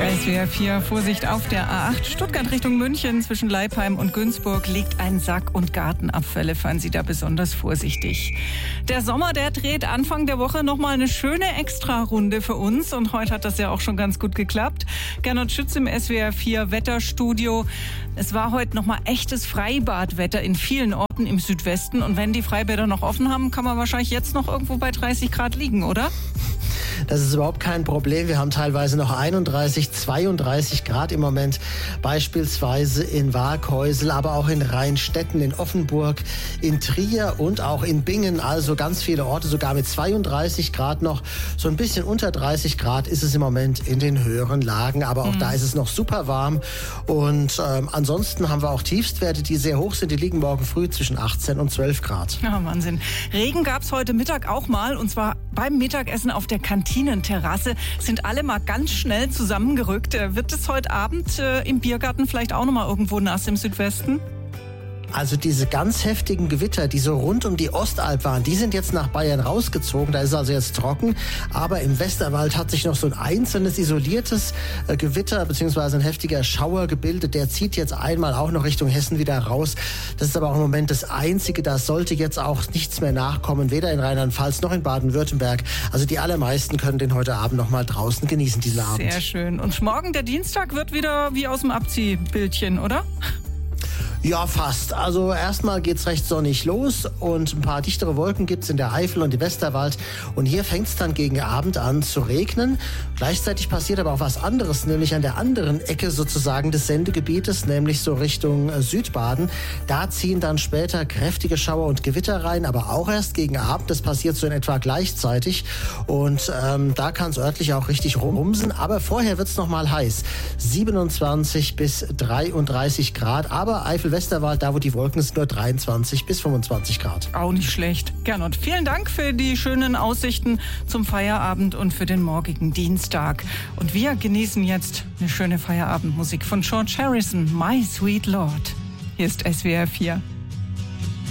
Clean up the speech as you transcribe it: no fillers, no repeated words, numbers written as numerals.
SWR 4, Vorsicht auf der A8 Stuttgart Richtung München zwischen Leipheim und Günzburg liegt ein Sack- und Gartenabfälle. Fahren Sie da besonders vorsichtig. Der Sommer, der dreht Anfang der Woche nochmal eine schöne Extra-Runde für uns. Und heute hat das ja auch schon ganz gut geklappt. Gernot Schütz im SWR 4 Wetterstudio. Es war heute nochmal echtes Freibadwetter in vielen Orten im Südwesten. Und wenn die Freibäder noch offen haben, kann man wahrscheinlich jetzt noch irgendwo bei 30 Grad liegen, oder? Das ist überhaupt kein Problem. Wir haben teilweise noch 31, 32 Grad im Moment. Beispielsweise in Waaghäusel, aber auch in Rheinstetten, in Offenburg, in Trier und auch in Bingen. Also ganz viele Orte, sogar mit 32 Grad noch. So ein bisschen unter 30 Grad ist es im Moment in den höheren Lagen. Aber auch da ist es noch super warm. Und ansonsten haben wir auch Tiefstwerte, die sehr hoch sind. Die liegen morgen früh zwischen 18 und 12 Grad. Ja, Wahnsinn. Regen gab es heute Mittag auch mal. Und zwar beim Mittagessen auf der Kantinenterrasse. Sind alle mal ganz schnell zusammengerückt. Wird es heute Abend im Biergarten vielleicht auch noch mal irgendwo nass im Südwesten? Also diese ganz heftigen Gewitter, die so rund um die Ostalb waren, die sind jetzt nach Bayern rausgezogen. Da ist es also jetzt trocken. Aber im Westerwald hat sich noch so ein einzelnes isoliertes Gewitter bzw. ein heftiger Schauer gebildet. Der zieht jetzt einmal auch noch Richtung Hessen wieder raus. Das ist aber auch im Moment das Einzige. Da sollte jetzt auch nichts mehr nachkommen, weder in Rheinland-Pfalz noch in Baden-Württemberg. Also die allermeisten können den heute Abend noch mal draußen genießen, diesen Abend. Sehr schön. Und morgen, der Dienstag, wird wieder wie aus dem Abziehbildchen, oder? Ja, fast. Also erstmal geht's recht sonnig los und ein paar dichtere Wolken gibt's in der Eifel und im Westerwald. Und hier fängt's dann gegen Abend an zu regnen. Gleichzeitig passiert aber auch was anderes, nämlich an der anderen Ecke sozusagen des Sendegebietes, nämlich so Richtung Südbaden. Da ziehen dann später kräftige Schauer und Gewitter rein, aber auch erst gegen Abend. Das passiert so in etwa gleichzeitig. Und da kann's örtlich auch richtig rumsen. Aber vorher wird's noch mal heiß. 27 bis 33 Grad. Aber Westerwald, da wo die Wolken sind, nur 23 bis 25 Grad. Auch nicht schlecht. Gernot, vielen Dank für die schönen Aussichten zum Feierabend und für den morgigen Dienstag. Und wir genießen jetzt eine schöne Feierabendmusik von George Harrison, My Sweet Lord. Hier ist SWR 4.